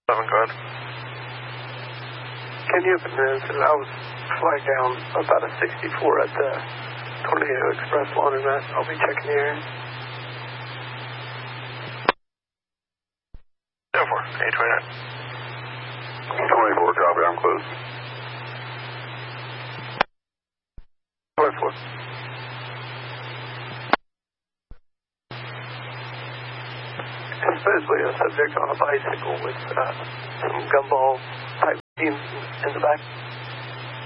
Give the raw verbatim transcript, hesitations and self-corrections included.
seven, go ahead. Can you open this? I was flagged down about a sixty-four at the Tornado Express laundromat. I'll be checking the area. seven four, eight twenty-nine. twenty-four, copy, I'm close. twenty-four. And supposedly a subject on a bicycle with uh, some gumball type teams in the back.